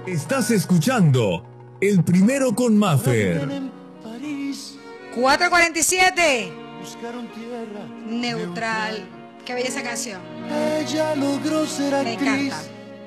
Estás escuchando El Primero con Maffer. 4:47. Neutral. Qué bella esa canción. Ella logró ser Me actriz. encanta.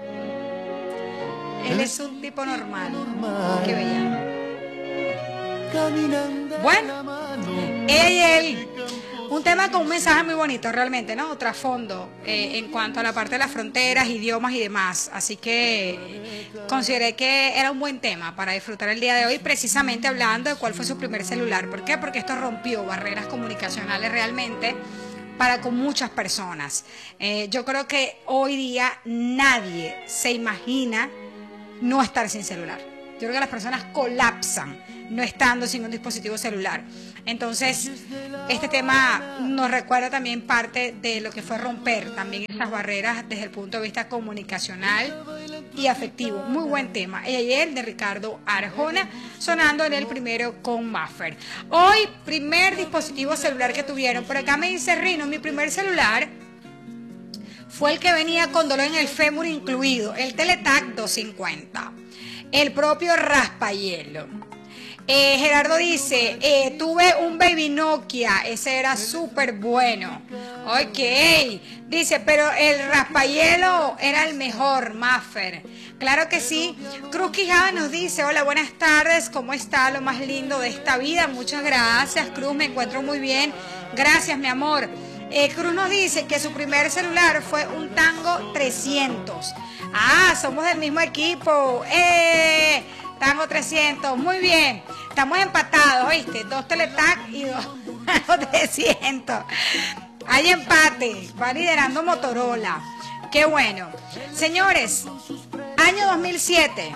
Él es un tipo normal. Qué bella. Caminando Bueno, de la mano. ella y él. Un tema con un mensaje muy bonito realmente, ¿no? Trasfondo en cuanto a la parte de las fronteras, idiomas y demás. Así que consideré que era un buen tema para disfrutar el día de hoy, precisamente hablando de cuál fue su primer celular. ¿Por qué? Porque esto rompió barreras comunicacionales realmente para con muchas personas. Yo creo que hoy día nadie se imagina no estar sin celular. Yo creo que las personas colapsan no estando sin un dispositivo celular. Entonces, este tema nos recuerda también parte de lo que fue romper también esas barreras desde el punto de vista comunicacional y afectivo. Muy buen tema. Ella y él, de Ricardo Arjona, sonando en El Primero con Maffer. Hoy, primer dispositivo celular que tuvieron. Por acá me dice Rino, mi primer celular fue el que venía con dolor en el fémur incluido, el Teletac 250. El propio raspahielo. Gerardo dice, tuve un Baby Nokia, ese era súper bueno. Ok, dice, pero el raspahielo era el mejor, Maffer. Claro que sí. Cruz Quijada nos dice, hola, buenas tardes, ¿cómo está? Lo más lindo de esta vida. Muchas gracias, Cruz, me encuentro muy bien. Gracias, mi amor. Cruz nos dice que su primer celular fue un Tango 300. Ah, somos del mismo equipo. Tango 300, muy bien. Estamos empatados, ¿viste? 2 Teletac y 2 Tango 300. Hay empate. Va liderando Motorola. Qué bueno. Señores, año 2007.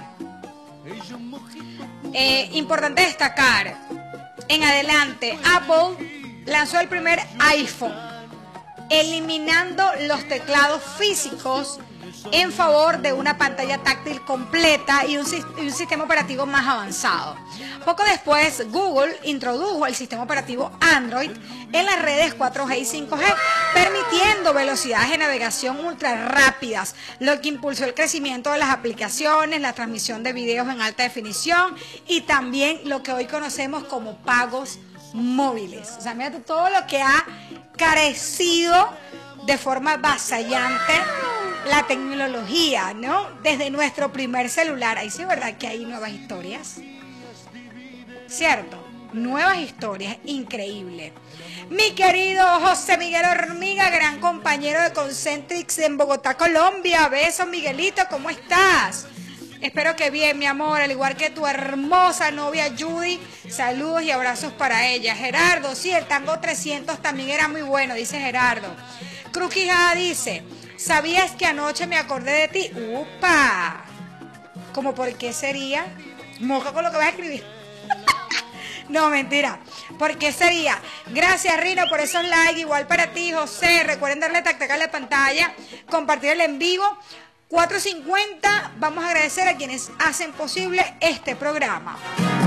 Importante destacar. En adelante, Apple lanzó el primer iPhone, eliminando los teclados físicos en favor de una pantalla táctil completa y un sistema operativo más avanzado. Poco después, Google introdujo el sistema operativo Android en las redes 4G y 5G, permitiendo velocidades de navegación ultra rápidas, lo que impulsó el crecimiento de las aplicaciones, la transmisión de videos en alta definición y también lo que hoy conocemos como pagos móviles. O sea, mira todo lo que ha carecido de forma avasallante la tecnología, ¿no? Desde nuestro primer celular. Ahí sí es verdad que hay nuevas historias. ¿Cierto? Nuevas historias, increíble. Mi querido José Miguel Hormiga, gran compañero de Concentrix en Bogotá, Colombia. Besos, Miguelito, ¿cómo estás? Espero que bien, mi amor, al igual que tu hermosa novia Judy. Saludos y abrazos para ella. Gerardo, sí, el Tango 300 también era muy bueno, dice Gerardo. Cruz Quijada dice, ¿sabías que anoche me acordé de ti? ¡Upa! ¿Cómo por qué sería? Moja con lo que vas a escribir. No, mentira. ¿Por qué sería? Gracias, Rino, por esos likes. Igual para ti, José. Recuerden darle tac-tac a la pantalla, compartir el en vivo. 4:50, vamos a agradecer a quienes hacen posible este programa.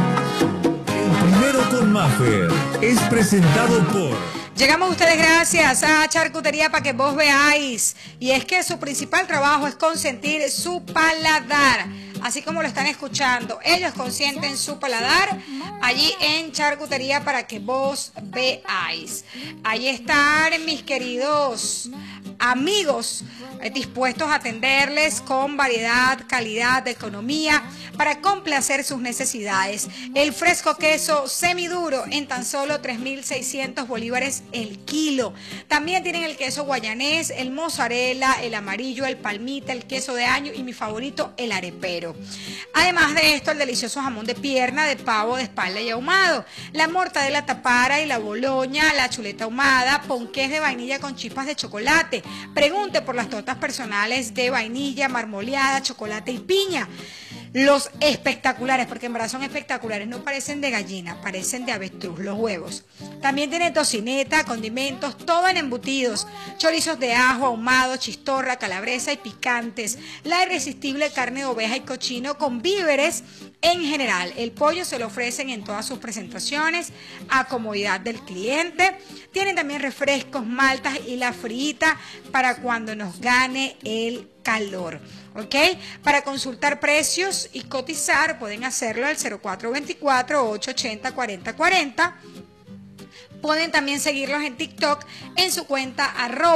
El Primero con Maffer es presentado por... Llegamos a ustedes gracias a Charcutería para que vos veáis. Y es que su principal trabajo es consentir su paladar. Así como lo están escuchando, ellos consienten su paladar allí en Charcutería para que vos veáis. Ahí están mis queridos amigos dispuestos a atenderles con variedad, calidad, economía para complacer sus necesidades. El fresco queso semiduro en tan solo 3.600 bolívares el kilo. También tienen el queso guayanés, el mozzarella, el amarillo, el palmita, el queso de año y mi favorito, el arepero. Además de esto, el delicioso jamón de pierna, de pavo, de espalda y ahumado, la mortadela tapara y la boloña, la chuleta ahumada, ponqués de vainilla con chispas de chocolate. Pregunte por las tortas personales de vainilla, marmoleada, chocolate y piña. Los espectaculares, porque en verdad son espectaculares, no parecen de gallina, parecen de avestruz, los huevos. También tiene tocineta, condimentos, todo en embutidos, chorizos de ajo, ahumado, chistorra, calabresa y picantes, la irresistible carne de oveja y cochino con víveres en general. El pollo se lo ofrecen en todas sus presentaciones a comodidad del cliente. Tienen también refrescos, maltas y la frita para cuando nos gane el calor. ¿Ok? Para consultar precios y cotizar pueden hacerlo al 0424-880-4040. Pueden también seguirlos en TikTok en su cuenta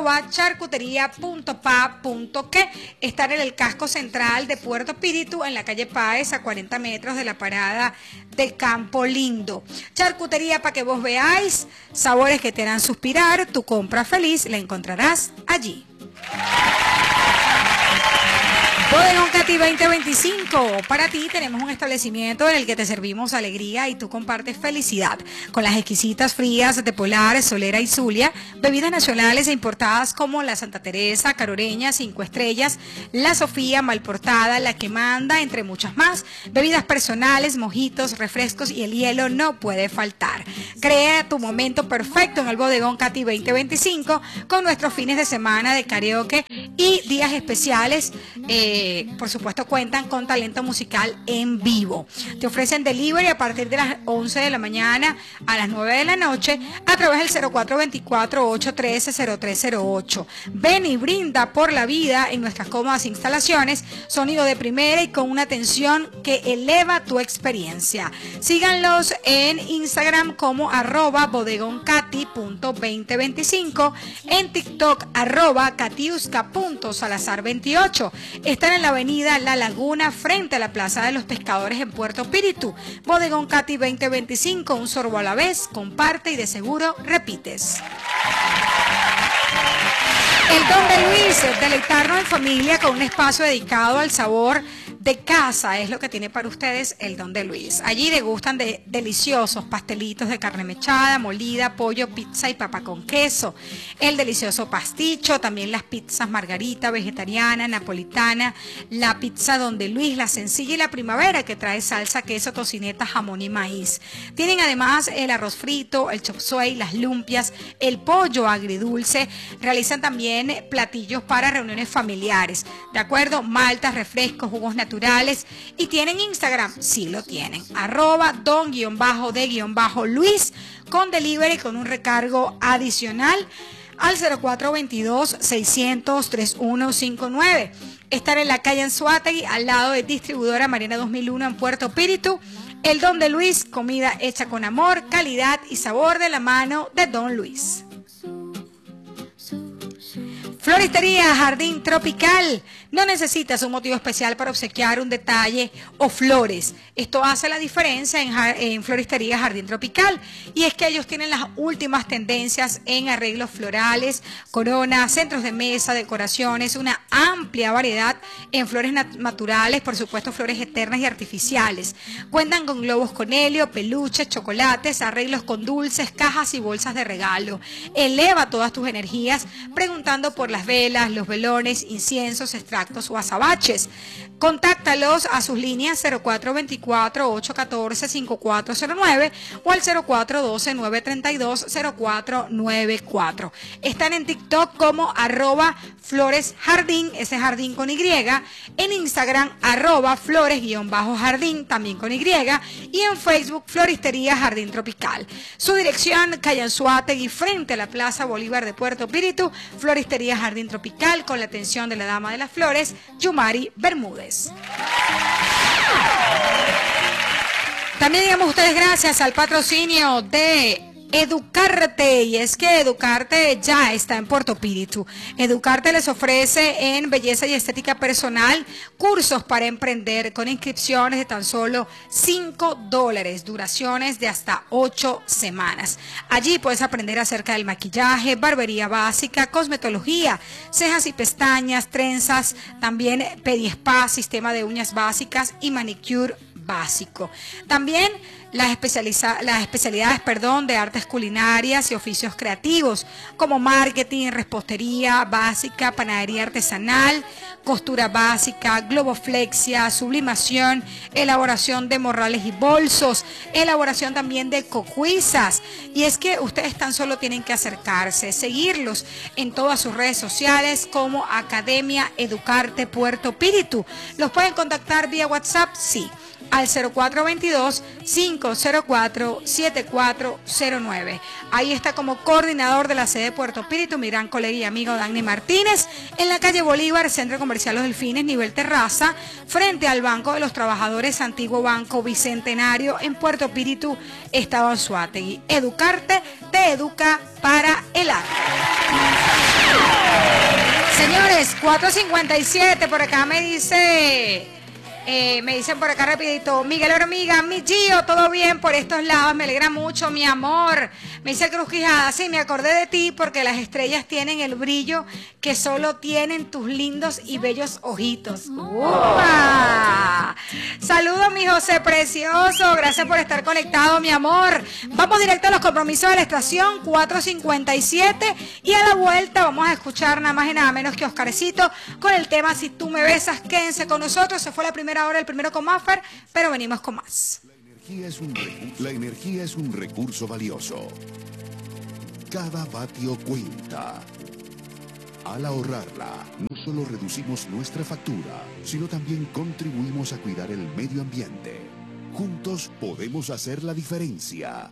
@charcuteria.pa.que. Están en el casco central de Puerto Espíritu, en la calle Páez, a 40 metros de la parada de Campo Lindo. Charcutería para que vos veáis sabores que te harán suspirar. Tu compra feliz la encontrarás allí. Bodegón Cati 2025. Para ti tenemos un establecimiento en el que te servimos alegría y tú compartes felicidad. Con las exquisitas frías de Polar, Solera y Zulia, bebidas nacionales e importadas como la Santa Teresa, Caroreña, 5 estrellas, la Sofía, Malportada, la que manda, entre muchas más. Bebidas personales, mojitos, refrescos y el hielo no puede faltar. Crea tu momento perfecto en el Bodegón Cati 2025 con nuestros fines de semana de karaoke y días especiales. Por supuesto cuentan con talento musical en vivo. Te ofrecen delivery a partir de las 11 de la mañana a las 9 de la noche a través del 0424-813-0308. Ven y brinda por la vida en nuestras cómodas instalaciones, sonido de primera y con una atención que eleva tu experiencia. Síganlos en Instagram como @bodegoncati.2025, en TikTok @catiusca.salazar28. Están en la avenida La Laguna, frente a la Plaza de los Pescadores en Puerto Espíritu. Bodegón Cati 2025, un sorbo a la vez, comparte y de seguro repites. El Don de Luis, deleitarnos en familia con un espacio dedicado al sabor de casa es lo que tiene para ustedes el Don de Luis. Allí degustan de deliciosos pastelitos de carne mechada, molida, pollo, pizza y papa con queso. El delicioso pasticho, también las pizzas margarita, vegetariana, napolitana, la pizza Don de Luis, la sencilla y la primavera que trae salsa, queso, tocineta, jamón y maíz. Tienen además el arroz frito, el chop suey, las lumpias, el pollo agridulce. Realizan también platillos para reuniones familiares. ¿De acuerdo? Maltas, refrescos, jugos naturales. Y tienen Instagram, sí lo tienen, @don_de_Luis, con delivery con un recargo adicional al 0422-600-3159. Estar en la calle Anzoátegui, al lado de distribuidora Marina 2001 en Puerto Espíritu. El Don de Luis, comida hecha con amor, calidad y sabor de la mano de Don Luis. Floristería Jardín Tropical. No necesitas un motivo especial para obsequiar un detalle o flores. Esto hace la diferencia en Floristería Jardín Tropical. Y es que ellos tienen las últimas tendencias en arreglos florales, coronas, centros de mesa, decoraciones, una amplia variedad en flores naturales, por supuesto flores eternas y artificiales. Cuentan con globos con helio, peluches, chocolates, arreglos con dulces, cajas y bolsas de regalo. Eleva todas tus energías preguntando por las velas, los velones, inciensos, extractos o azabaches. Contáctalos a sus líneas 0424-814-5409 o al 0412-932-0494. Están en TikTok como @floresjardín, ese jardín con Y, en Instagram @flores_jardín, también con Y, y en Facebook Floristería Jardín Tropical. Su dirección, calle Anzoátegui, frente a la Plaza Bolívar de Puerto Espíritu. Floristería Jardín Tropical, con la atención de la dama de las flores, Yumari Bermúdez. También digamos ustedes gracias al patrocinio de Educarte, y es que Educarte ya está en Puerto Espíritu. Educarte les ofrece en belleza y estética personal cursos para emprender con inscripciones de tan solo $5, duraciones de hasta 8 semanas. Allí puedes aprender acerca del maquillaje, barbería básica, cosmetología, cejas y pestañas, trenzas, también pedi-spa, sistema de uñas básicas y manicure básico. También las especialidades de artes culinarias y oficios creativos, como marketing, repostería básica, panadería artesanal, costura básica, globoflexia, sublimación, elaboración de morrales y bolsos, elaboración también de cocuizas. Y es que ustedes tan solo tienen que acercarse, seguirlos en todas sus redes sociales como Academia Educarte Puerto Espíritu. ¿Los pueden contactar vía WhatsApp? Sí. al 0422-504-7409. Ahí está como coordinador de la sede de Puerto Píritu, mi gran colega y amigo Dani Martínez, en la calle Bolívar, Centro Comercial Los Delfines, nivel terraza, frente al Banco de los Trabajadores, antiguo Banco Bicentenario, en Puerto Píritu, Estado Anzoátegui. Educarte te educa para el arte. Señores, 4:57, por acá me dicen por acá rapidito, Miguel Hormiga, mi Gio, todo bien por estos lados, me alegra mucho, mi amor. Me dice Cruz Quijada, sí, me acordé de ti porque las estrellas tienen el brillo que solo tienen tus lindos y bellos ojitos. ¡Upa! Saludos, mi José precioso, gracias por estar conectado, mi amor. Vamos directo a los compromisos de la estación, 4:57, y a la vuelta vamos a escuchar nada más y nada menos que Oscarcito con el tema Si tú me besas. Quédense con nosotros, se fue la primera hora, el primero con Maffer, pero venimos con más. La energía es un recurso valioso. Cada vatio cuenta. Al ahorrarla, no solo reducimos nuestra factura, sino también contribuimos a cuidar el medio ambiente. Juntos podemos hacer la diferencia.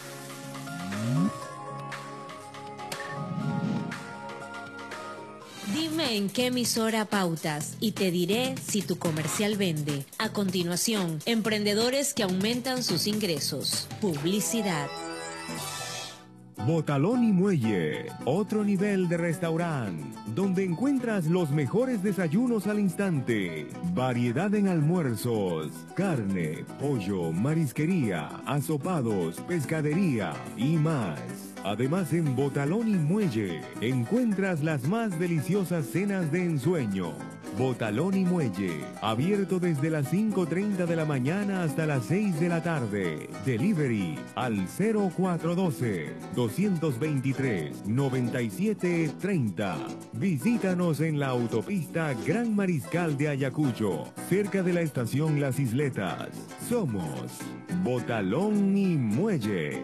Dime en qué emisora pautas y te diré si tu comercial vende. A continuación, emprendedores que aumentan sus ingresos. Publicidad. Botalón y Muelle, otro nivel de restaurante, donde encuentras los mejores desayunos al instante, variedad en almuerzos, carne, pollo, marisquería, asopados, pescadería y más. Además, en Botalón y Muelle encuentras las más deliciosas cenas de ensueño. Botalón y Muelle, abierto desde las 5:30 de la mañana hasta las 6 de la tarde. Delivery al 0412-223-9730. Visítanos en la autopista Gran Mariscal de Ayacucho, cerca de la estación Las Isletas. Somos Botalón y Muelle.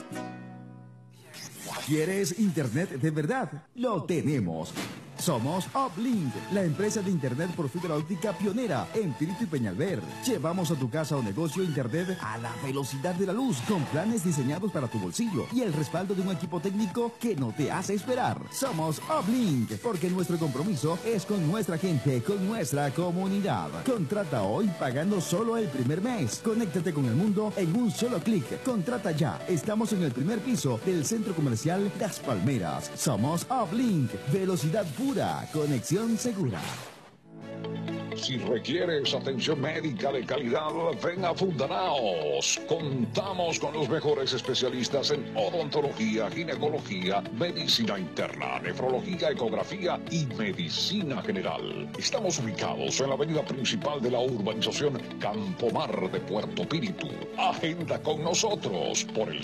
¿Quieres internet de verdad? Lo tenemos. Somos Uplink, la empresa de internet por fibra óptica pionera en Píritu y Peñalver. Llevamos a tu casa o negocio internet a la velocidad de la luz, con planes diseñados para tu bolsillo y el respaldo de un equipo técnico que no te hace esperar. Somos Uplink, porque nuestro compromiso es con nuestra gente, con nuestra comunidad. Contrata hoy pagando solo el primer mes. Conéctate con el mundo en un solo clic. Contrata ya. Estamos en el primer piso del Centro Comercial Las Palmeras. Somos Uplink, velocidad pura. Conexión segura. Si requieres atención médica de calidad, ven a Fundanaos. Contamos con los mejores especialistas en odontología, ginecología, medicina interna, nefrología, ecografía y medicina general. Estamos ubicados en la avenida principal de la urbanización Campomar de Puerto Píritu. Agenda con nosotros por el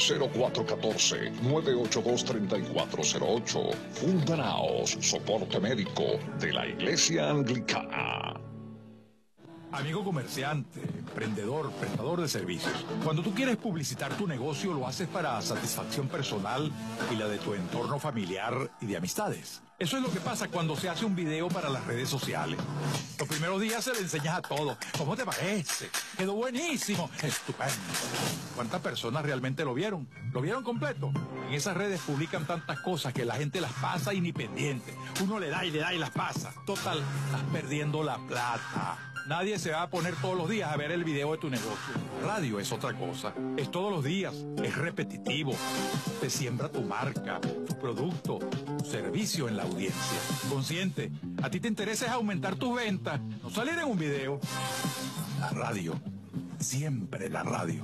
0414-982-3408. Fundanaos, soporte médico de la Iglesia Anglicana. Amigo comerciante, emprendedor, prestador de servicios. Cuando tú quieres publicitar tu negocio, lo haces para satisfacción personal y la de tu entorno familiar y de amistades. Eso es lo que pasa cuando se hace un video para las redes sociales. Los primeros días se le enseñas a todo. ¿Cómo te parece? Quedó buenísimo. Estupendo. ¿Cuántas personas realmente lo vieron? ¿Lo vieron completo? En esas redes publican tantas cosas que la gente las pasa y ni pendiente. Uno le da y las pasa. Total, estás perdiendo la plata. Nadie se va a poner todos los días a ver el video de tu negocio. Radio es otra cosa. Es todos los días. Es repetitivo. Te siembra tu marca, tu producto, tu servicio en la audiencia. Consciente, a ti te interesa es aumentar tus ventas, no salir en un video. La radio. Siempre la radio.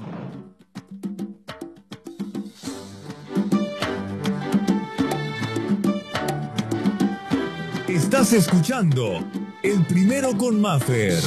Estás escuchando El Primero con Maffer.